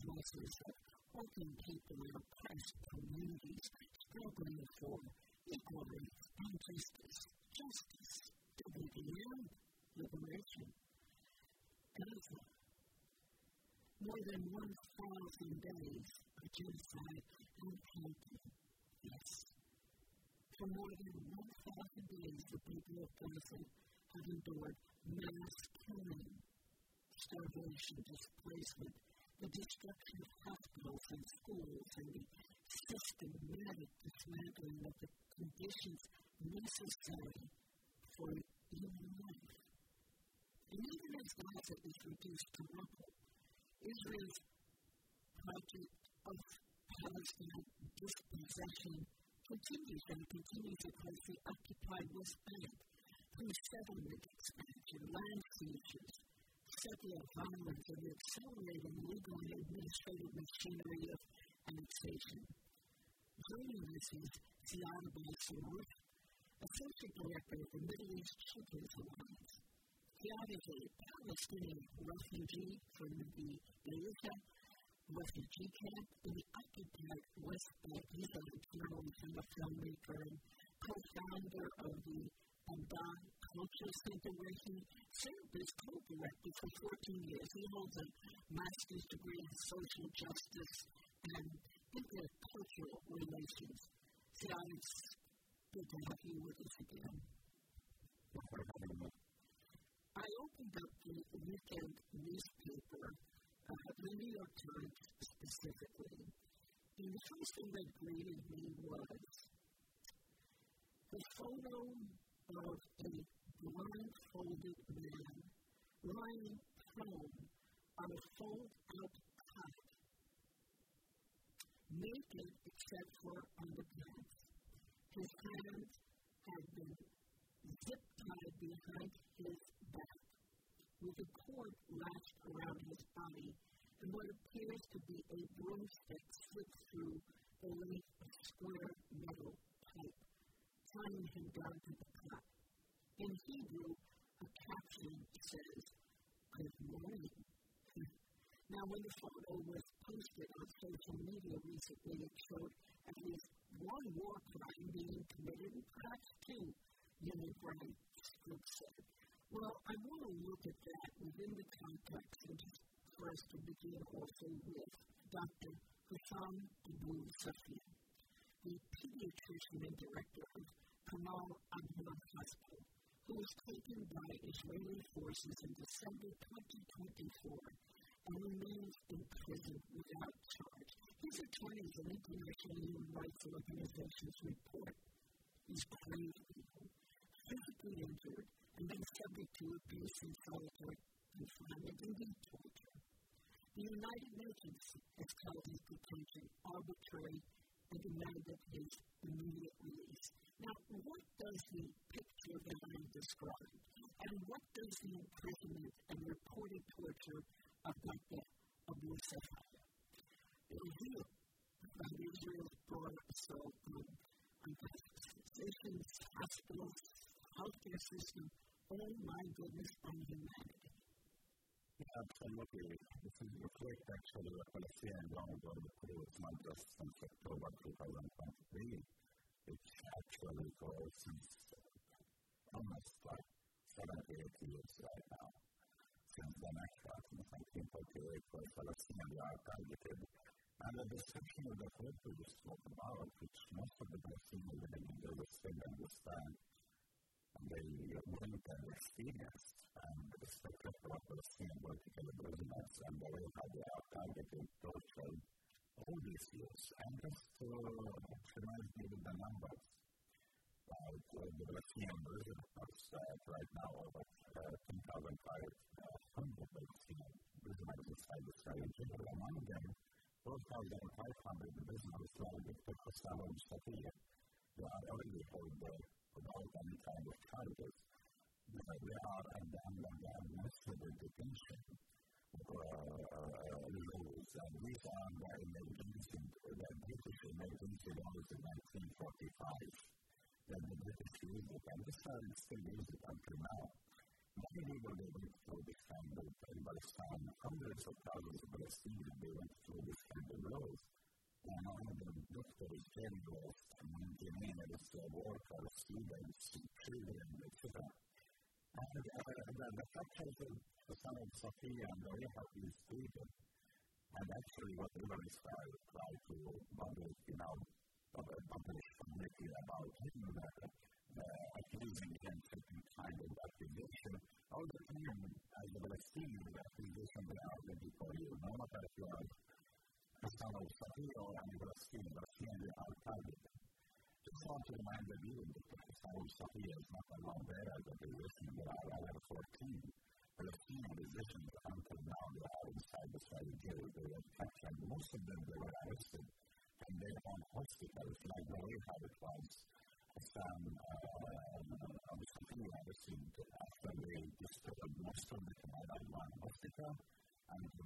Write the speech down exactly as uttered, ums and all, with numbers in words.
voices of working people in oppressed communities struggling for equal rights and justice. Justice, W D M, liberation. Gaza. More than one thousand days of genocide and counting. Yes. For more than one thousand days, the people of Gaza have endured mass killing, starvation, displacement, the destruction of hospitals and schools, and the systematic dismantling of the conditions necessary for human life. And even as Gaza is reduced to rubble, Israel's project of Palestine dispossession continues and continues across the occupied West Bank through settlement expansion, land seizures, secular violence, and the accelerating legal and administrative machinery of annexation. Joining us is Ziad Abu-Sarraf, Associate Director of the Middle East Children's Alliance. Ziad is a Palestinian refugee from the Beirut refugee camp in the occupied West Bank. He's a journalist and a filmmaker and co-founder of the Amdan Cultural Center, where he served as co-director for fourteen years. He holds a master's degree in social justice and intercultural relations. Ziad, it's good to have you with us again. I opened up the weekend newspaper, uh, the New York Times specifically, and the first thing that greeted me was the photo of a blindfolded man lying prone on a fold-out cot, naked except for underpants. His hands had been zip-tied behind his back, with a cord lashed around his body, and what appears to be a broomstick slipped through the length of square metal pipe, tying him down to the cot. In Hebrew, a caption says, "Good morning." Now, when the photo was posted on social media recently, it showed at least one war crime being committed, and perhaps two, human rights groups said. Well, I want to look at that within the context, and just for us to begin also with Doctor Hussam Abu Safia, the pediatrician and director of Kamal Adwan Hospital, who was taken by Israeli forces in December twenty twenty-four and remains in prison without charge. His attorneys and international human rights organizations report he's crazy, physically injured, and been subject to abuse and solitary confinement and deep torture. The United Nations has called his detention arbitrary and demanded his immediate release. Now, what does the picture that I described, and what does the imprisonment and reported torture of Doctor Abu Safia reveal about Israel's broad assault on physicians, hospitals, healthcare system, oh my goodness, on humanity? Yeah, absolutely. This is reflect actually the Palestinian ground it's not just since October twenty twenty-three, which actually goes since almost like seventy, eighty years right now, since the Nakba in nineteen forty-eight, where Palestinians are targeted. And the destruction of the hope we just spoke about, which most of the Palestinians living in Gaza still understand, and they wouldn't have experienced, and the spectacle of Palestinian political prisoners, and the way how they are targeted, tortured, all these years. And just to remind me with the numbers, like uh, the Palestinian prisoners uh, right now, over uh, ten thousand five hundred Palestinian prisoners inside Israel, and among them, four thousand five hundred prisoners like Doctor Hussam Abu Safia. They are already held uh, without any kind of charges. Uh, they are under administrative detention for uh, rules, and these are the emergency, the British emergency laws in nineteen forty-five. Then the British used it, and this are still used it until now. Many people they went for this kind of in Palestine. Hundreds of thousands of Palestinians they went through this kind of road. And one of the doctors journalists and engineers, the workers, students, children, et cetera. And uh, the, the factors of the son of Sophia and the Rehab is treated. And actually, what everybody started try to publish, you know, publish community about him, that uh, accusing him of certain kind of accusation. All the time, as a Palestinian, the accusation they are ready for you. No matter if you are the son of Sophia or any Palestinian, Palestinian, they are targeted. Just want to remind the viewer that the son of Sophia is not alone there as a position. There are over fourteen Palestinian positions until now. They are inside the Israeli jail. They were captured. Most of them they were arrested in their own hospitals, like the way how it was. Some of the Sophia arrested after they destroyed most of the Canada one hospital and